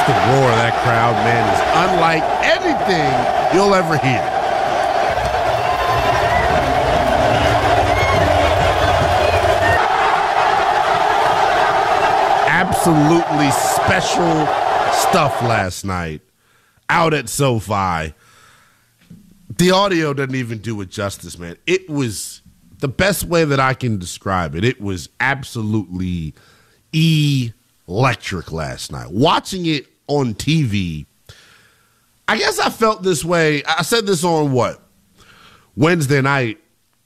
the roar of that crowd, man, is unlike anything you'll ever hear. Absolutely special stuff last night out at SoFi. The audio doesn't even do it justice, man. It was the best way that I can describe it. It was absolutely electric last night. Watching it on TV, I guess I felt this way. I said this on Wednesday night,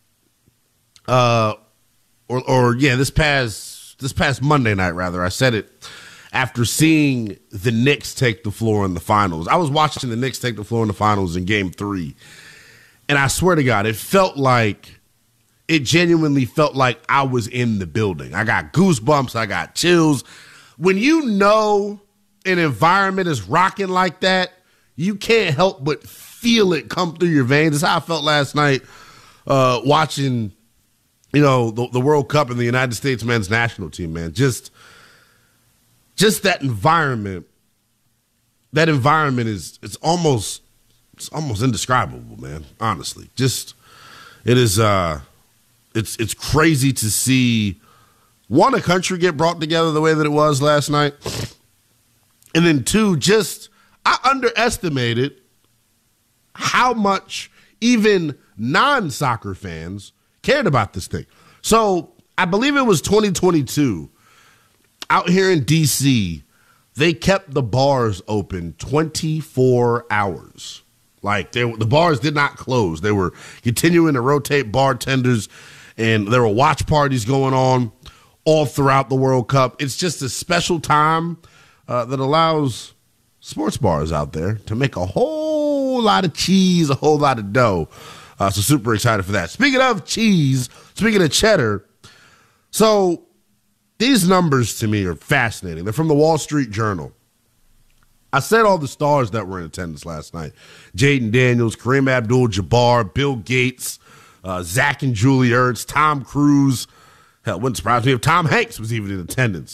this past Monday night, rather. I said it after seeing the Knicks take the floor in the finals. I was watching the Knicks take the floor in the finals in Game 3, and I swear to God, it genuinely felt like I was in the building. I got goosebumps. I got chills. When you know an environment is rocking like that, you can't help but feel it come through your veins. That's how I felt last night watching, the World Cup and the United States men's national team, man. Just that environment. That environment it's almost indescribable, man. Honestly, it is. It's crazy to see a country get brought together the way that it was last night, and then two, I underestimated how much even non-soccer fans cared about this thing. So I believe it was 2022 out here in D.C. They kept the bars open 24 hours. Like the bars did not close. They were continuing to rotate bartenders, and there were watch parties going on all throughout the World Cup. It's just a special time that allows sports bars out there to make a whole lot of cheese, a whole lot of dough. So super excited for that. Speaking of cheese, speaking of cheddar, so these numbers to me are fascinating. They're from the Wall Street Journal. I said all the stars that were in attendance last night. Jaden Daniels, Kareem Abdul-Jabbar, Bill Gates, Zach and Julie Ertz, Tom Cruise. Hell, it wouldn't surprise me if Tom Hanks was even in attendance.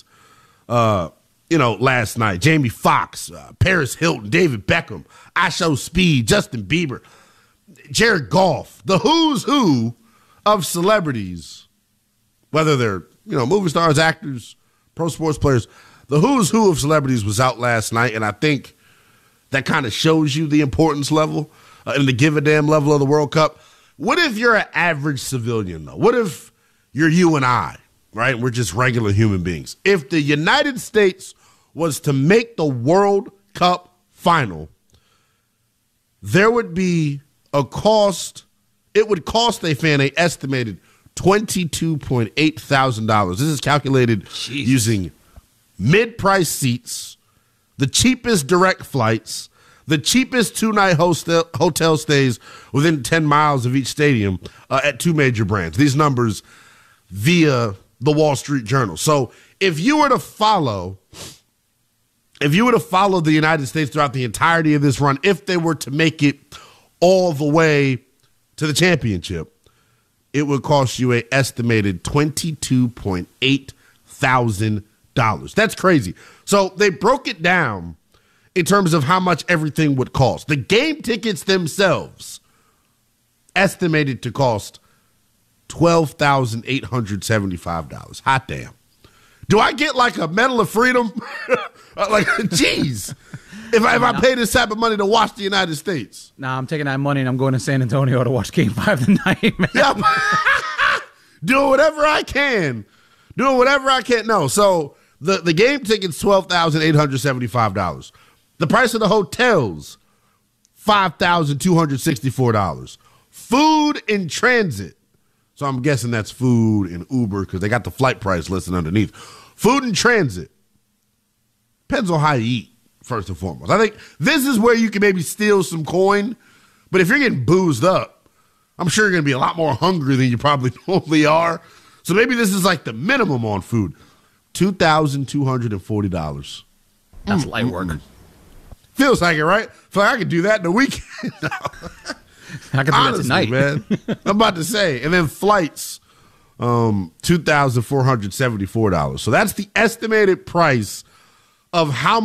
Last night. Jamie Foxx, Paris Hilton, David Beckham, Isho Speed, Justin Bieber, Jared Goff. The who's who of celebrities, whether they're, movie stars, actors, pro sports players. The who's who of celebrities was out last night, and I think that kind of shows you the importance level and the give a damn level of the World Cup. What if you're an average civilian, though? What if you're you and I, right? We're just regular human beings. If the United States was to make the World Cup final, there would be a cost. It would cost a fan an estimated $22.8 thousand. This is calculated using mid-price seats, the cheapest direct flights, the cheapest two-night hotel stays within 10 miles of each stadium at two major brands. These numbers via the Wall Street Journal. So if you were to follow the United States throughout the entirety of this run, if they were to make it all the way to the championship, it would cost you an estimated $22.8 thousand. That's crazy. So they broke it down in terms of how much everything would cost. The game tickets themselves estimated to cost $12,875. Hot damn. Do I get like a Medal of Freedom? Geez. If I pay this type of money to watch the United States. Nah, I'm taking that money and I'm going to San Antonio to watch Game 5 tonight, man. Yeah. Doing whatever I can. No, so the game ticket's $12,875. The price of the hotels, $5,264. Food in transit. So I'm guessing that's food in Uber because they got the flight price listed underneath. Food in transit. Depends on how you eat, first and foremost. I think this is where you can maybe steal some coin. But if you're getting boozed up, I'm sure you're going to be a lot more hungry than you probably normally are. So maybe this is like the minimum on food. $2,240. That's light work. Feels like it, right? Feel like I could do that in a weekend. I could do that tonight, man. I'm about to say. And then flights, $2,474. So that's the estimated price of how